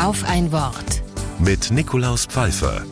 Auf ein Wort. Mit Nikolaus Pfeiffer.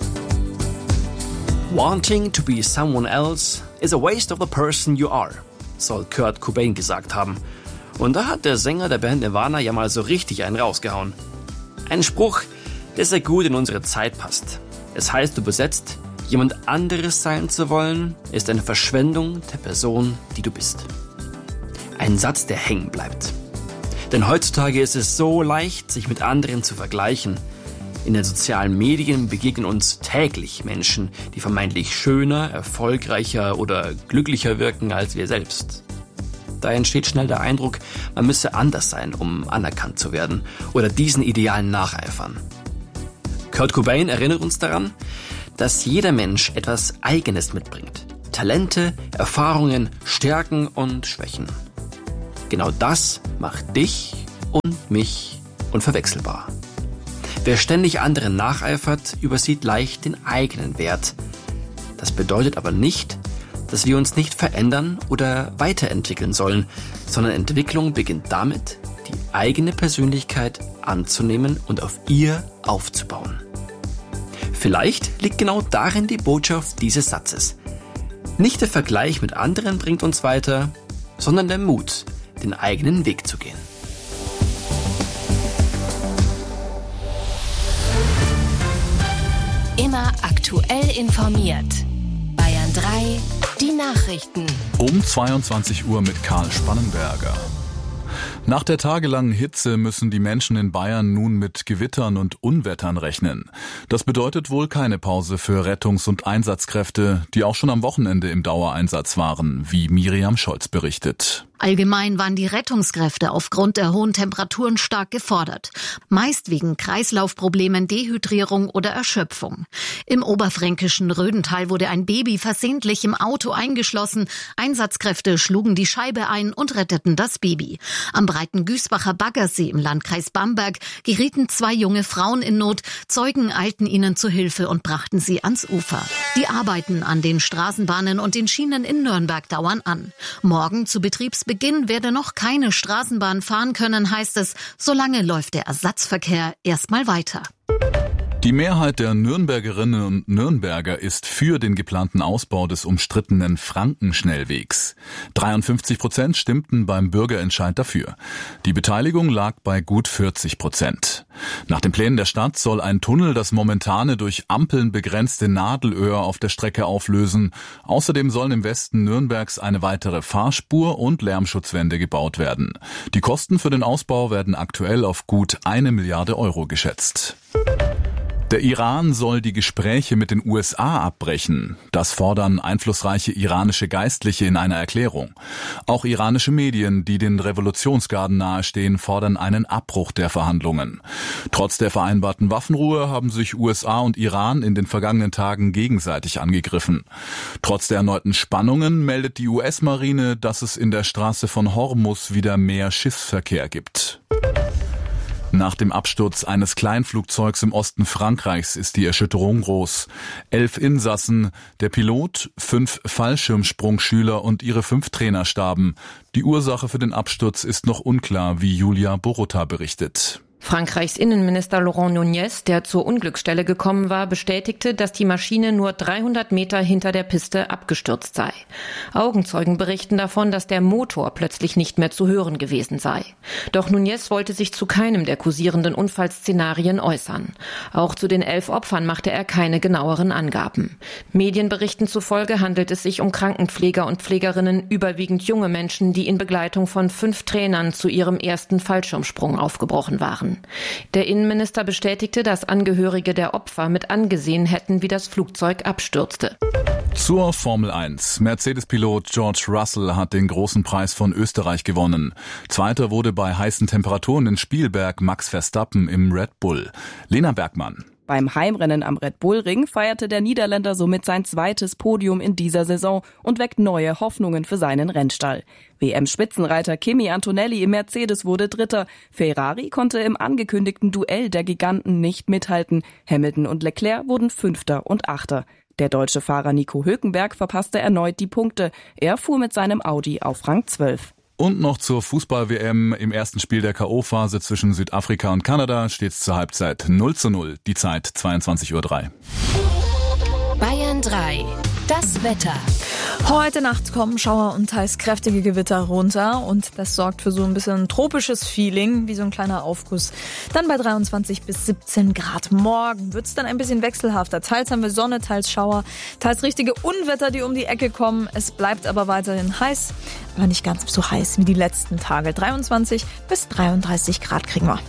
Wanting to be someone else is a waste of the person you are, soll Kurt Cobain gesagt haben. Und da hat der Sänger der Band Nirvana ja mal so richtig einen rausgehauen. Ein Spruch, der sehr gut in unsere Zeit passt. Es heißt übersetzt, jemand anderes sein zu wollen, ist eine Verschwendung der Person, die du bist. Ein Satz, der hängen bleibt. Denn heutzutage ist es so leicht, sich mit anderen zu vergleichen. In den sozialen Medien begegnen uns täglich Menschen, die vermeintlich schöner, erfolgreicher oder glücklicher wirken als wir selbst. Da entsteht schnell der Eindruck, man müsse anders sein, um anerkannt zu werden oder diesen Idealen nacheifern. Kurt Cobain erinnert uns daran, dass jeder Mensch etwas Eigenes mitbringt. Talente, Erfahrungen, Stärken und Schwächen. Genau das macht dich und mich unverwechselbar. Wer ständig anderen nacheifert, übersieht leicht den eigenen Wert. Das bedeutet aber nicht, dass wir uns nicht verändern oder weiterentwickeln sollen, sondern Entwicklung beginnt damit, die eigene Persönlichkeit anzunehmen und auf ihr aufzubauen. Vielleicht liegt genau darin die Botschaft dieses Satzes. Nicht der Vergleich mit anderen bringt uns weiter, sondern der Mut, den eigenen Weg zu gehen. Immer aktuell informiert. Bayern 3, die Nachrichten. Um 22 Uhr mit Karl Spannenberger. Nach der tagelangen Hitze müssen die Menschen in Bayern nun mit Gewittern und Unwettern rechnen. Das bedeutet wohl keine Pause für Rettungs- und Einsatzkräfte, die auch schon am Wochenende im Dauereinsatz waren, wie Miriam Scholz berichtet. Allgemein waren die Rettungskräfte aufgrund der hohen Temperaturen stark gefordert. Meist wegen Kreislaufproblemen, Dehydrierung oder Erschöpfung. Im oberfränkischen Rödental wurde ein Baby versehentlich im Auto eingeschlossen. Einsatzkräfte schlugen die Scheibe ein und retteten das Baby. Am breiten Güßbacher Baggersee im Landkreis Bamberg gerieten 2 junge Frauen in Not. Zeugen eilten ihnen zu Hilfe und brachten sie ans Ufer. Die Arbeiten an den Straßenbahnen und den Schienen in Nürnberg dauern an. Morgen zu Betriebsbeginn werde noch keine Straßenbahn fahren können, heißt es. Solange läuft der Ersatzverkehr erstmal weiter. Die Mehrheit der Nürnbergerinnen und Nürnberger ist für den geplanten Ausbau des umstrittenen Frankenschnellwegs. 53% stimmten beim Bürgerentscheid dafür. Die Beteiligung lag bei gut 40%. Nach den Plänen der Stadt soll ein Tunnel das momentane durch Ampeln begrenzte Nadelöhr auf der Strecke auflösen. Außerdem sollen im Westen Nürnbergs eine weitere Fahrspur und Lärmschutzwände gebaut werden. Die Kosten für den Ausbau werden aktuell auf gut 1 Milliarde Euro geschätzt. Der Iran soll die Gespräche mit den USA abbrechen. Das fordern einflussreiche iranische Geistliche in einer Erklärung. Auch iranische Medien, die den Revolutionsgarden nahestehen, fordern einen Abbruch der Verhandlungen. Trotz der vereinbarten Waffenruhe haben sich USA und Iran in den vergangenen Tagen gegenseitig angegriffen. Trotz der erneuten Spannungen meldet die US-Marine, dass es in der Straße von Hormuz wieder mehr Schiffsverkehr gibt. Nach dem Absturz eines Kleinflugzeugs im Osten Frankreichs ist die Erschütterung groß. 11 Insassen, der Pilot, 5 Fallschirmsprungschüler und ihre 5 Trainer starben. Die Ursache für den Absturz ist noch unklar, wie Julia Borota berichtet. Frankreichs Innenminister Laurent Nunez, der zur Unglücksstelle gekommen war, bestätigte, dass die Maschine nur 300 Meter hinter der Piste abgestürzt sei. Augenzeugen berichten davon, dass der Motor plötzlich nicht mehr zu hören gewesen sei. Doch Nunez wollte sich zu keinem der kursierenden Unfallszenarien äußern. Auch zu den 11 Opfern machte er keine genaueren Angaben. Medienberichten zufolge handelt es sich um Krankenpfleger und Pflegerinnen, überwiegend junge Menschen, die in Begleitung von 5 Trainern zu ihrem ersten Fallschirmsprung aufgebrochen waren. Der Innenminister bestätigte, dass Angehörige der Opfer mit angesehen hätten, wie das Flugzeug abstürzte. Zur Formel 1. Mercedes-Pilot George Russell hat den großen Preis von Österreich gewonnen. Zweiter wurde bei heißen Temperaturen in Spielberg Max Verstappen im Red Bull. Lena Bergmann. Beim Heimrennen am Red Bull Ring feierte der Niederländer somit sein zweites Podium in dieser Saison und weckt neue Hoffnungen für seinen Rennstall. WM-Spitzenreiter Kimi Antonelli im Mercedes wurde Dritter. Ferrari konnte im angekündigten Duell der Giganten nicht mithalten. Hamilton und Leclerc wurden Fünfter und Achter. Der deutsche Fahrer Nico Hülkenberg verpasste erneut die Punkte. Er fuhr mit seinem Audi auf Rang 12. Und noch zur Fußball-WM. Im ersten Spiel der K.O.-Phase zwischen Südafrika und Kanada steht es zur Halbzeit 0:0. Die Zeit 22:03 Uhr. Bayern 3. Das Wetter. Heute Nacht kommen Schauer und teils kräftige Gewitter runter und das sorgt für so ein bisschen tropisches Feeling, wie so ein kleiner Aufguss. Dann bei 23 bis 17 Grad. Morgen wird's dann ein bisschen wechselhafter. Teils haben wir Sonne, teils Schauer, teils richtige Unwetter, die um die Ecke kommen. Es bleibt aber weiterhin heiß, aber nicht ganz so heiß wie die letzten Tage. 23 bis 33 Grad kriegen wir.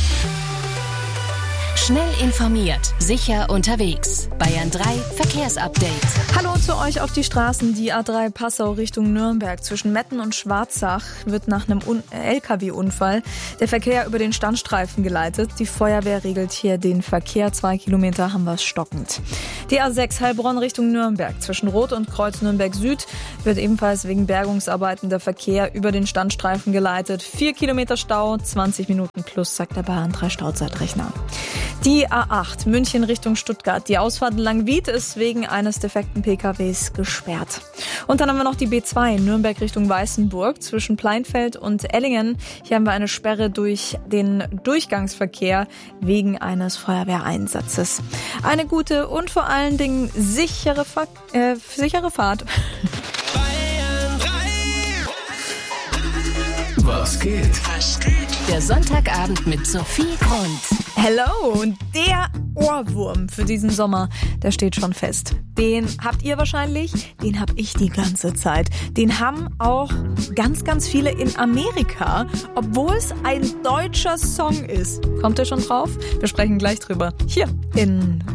Schnell informiert, sicher unterwegs. Bayern 3 Verkehrsupdate. Hallo zu euch auf die Straßen. Die A3 Passau Richtung Nürnberg zwischen Metten und Schwarzach wird nach einem LKW-Unfall der Verkehr über den Standstreifen geleitet. Die Feuerwehr regelt hier den Verkehr. 2 Kilometer haben wir es stockend. Die A6 Heilbronn Richtung Nürnberg zwischen Rot und Kreuz Nürnberg Süd wird ebenfalls wegen Bergungsarbeiten der Verkehr über den Standstreifen geleitet. 4 Kilometer Stau, 20 Minuten plus, sagt der Bayern 3 Stauzeitrechner. Die A8 München Richtung Stuttgart. Die Ausfahrt Langwied ist wegen eines defekten PKWs gesperrt. Und dann haben wir noch die B2 Nürnberg Richtung Weißenburg zwischen Pleinfeld und Ellingen. Hier haben wir eine Sperre durch den Durchgangsverkehr wegen eines Feuerwehreinsatzes. Eine gute und vor allen Dingen sichere Fahrt. Was geht? Der Sonntagabend mit Sophie Grund. Hello, und der Ohrwurm für diesen Sommer, der steht schon fest. Den habt ihr wahrscheinlich, den hab ich die ganze Zeit. Den haben auch ganz, ganz viele in Amerika, obwohl es ein deutscher Song ist. Kommt ihr schon drauf? Wir sprechen gleich drüber. Hier in